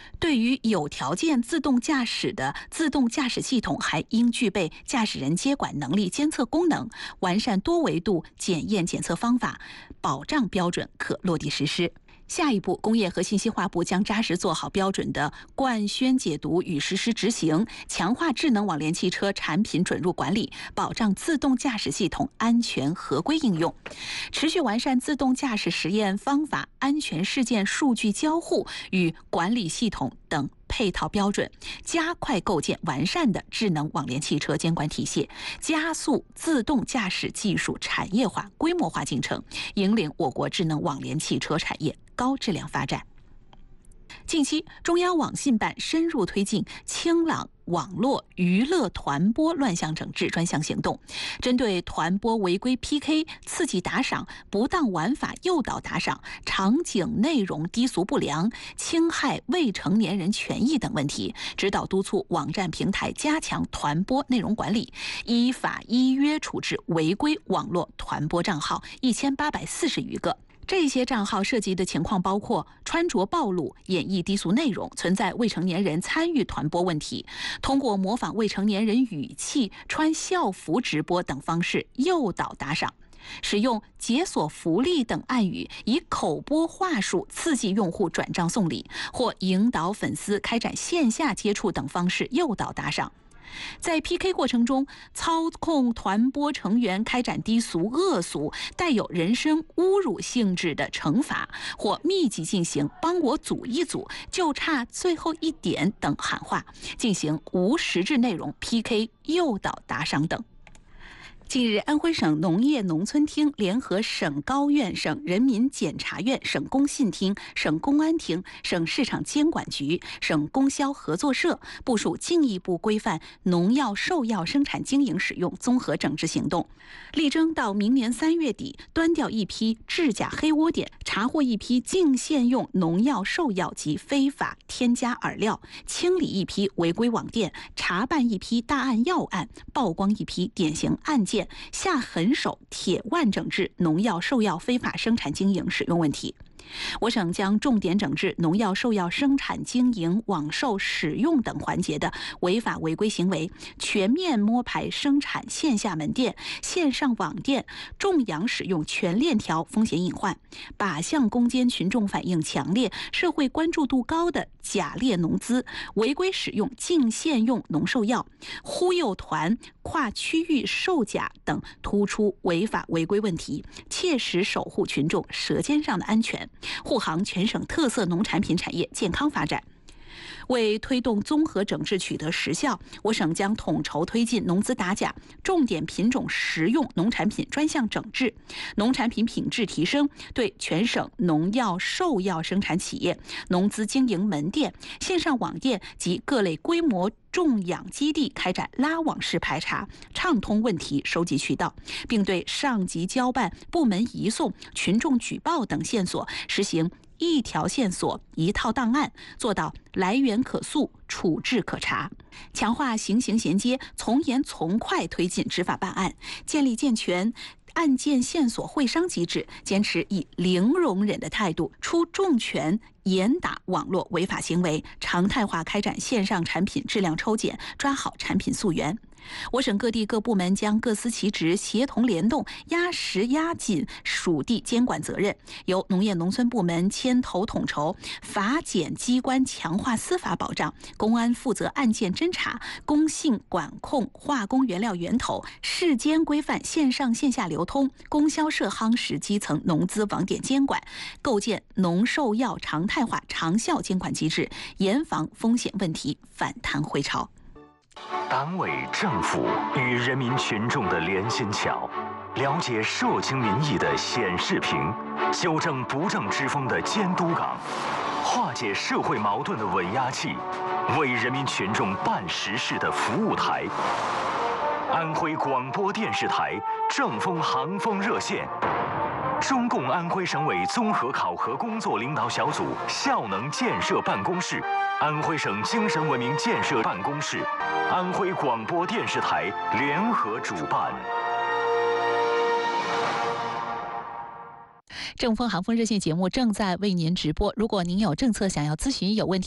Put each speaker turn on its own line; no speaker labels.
对于有条件自动驾驶的自动驾驶系统，还应具备驾驶人接管能力监测功能，完善多维度检验检测方法，保障标准可落地实施。下一步，工业和信息化部将扎实做好标准的贯宣解读与实施执行，强化智能网联汽车产品准入管理，保障自动驾驶系统安全合规应用，持续完善自动驾驶实验方法、安全事件数据交互与管理系统等配套标准，加快构建完善的智能网联汽车监管体系，加速自动驾驶技术产业化、规模化进程，引领我国智能网联汽车产业高质量发展。近期，中央网信办深入推进清朗网络娱乐团播乱象整治专项行动，针对团播违规 PK、刺激打赏、不当玩法诱导打赏、场景内容低俗不良、侵害未成年人权益等问题，指导督促网站平台加强团播内容管理，依法依约处置违规网络团播账号1840余个。这些账号涉及的情况包括穿着暴露、演绎低俗内容、存在未成年人参与团播问题，通过模仿未成年人语气、穿校服直播等方式诱导打赏，使用解锁福利等暗语，以口播话术刺激用户转账送礼，或引导粉丝开展线下接触等方式诱导打赏。在 PK 过程中，操控团播成员开展低俗、恶俗、带有人身侮辱性质的惩罚，或密集进行帮我组一组、就差最后一点等喊话，进行无实质内容 PK 诱导打赏等。近日，安徽省农业农村厅联合省高院、省人民检察院、省工信厅、省公安厅、省市场监管局、省供销合作社部署进一步规范农药、兽药生产经营使用综合整治行动，力争到明年3月底端掉一批制假黑窝点，查获一批净现用农药、兽药及非法添加饵料，清理一批违规网店，查办一批大案要案，曝光一批典型案件，下狠手铁腕整治农药、兽药非法生产经营使用问题。我省将重点整治农药、兽药生产经营、网售、使用等环节的违法违规行为，全面摸排生产线下门店、线上网店种养使用全链条风险隐患，靶向攻坚群众反映强烈、社会关注度高的假劣农资、违规使用净现用农兽药、忽悠团、跨区域售假等突出违法违规问题，切实守护群众舌尖上的安全，护航全省特色农产品产业健康发展。为推动综合整治取得实效，我省将统筹推进农资打假、重点品种食用农产品专项整治、农产品品质提升，对全省农药、兽药生产企业、农资经营门店、线上网店及各类规模种养基地开展拉网式排查，畅通问题收集渠道，并对上级交办、部门移送、群众举报等线索实行一条线索一套档案，做到来源可溯、处置可查，强化刑刑衔接，从严从快推进执法办案，建立健全案件线索会商机制，坚持以零容忍的态度出重拳严打网络违法行为，常态化开展线上产品质量抽检，抓好产品溯源。我省各地各部门将各司其职，协同联动，压实压紧属地监管责任，由农业农村部门牵头统筹，法检机关强化司法保障，公安负责案件侦查，工信管控化工原料源头，市监规范线上线下流通，供销社夯实基层农资网点监管，构建农兽药常态化长效监管机制，严防风险问题反弹回潮。
党委政府与人民群众的连心桥，了解社情民意的显示屏，纠正不正之风的监督岗，化解社会矛盾的稳压器，为人民群众办实事的服务台。安徽广播电视台正风航风热线，中共安徽省委综合考核工作领导小组效能建设办公室，安徽省精神文明建设办公室，安徽广播电视台联合主办。
正风航风热线节目正在为您直播，如果您有政策想要咨询、有问题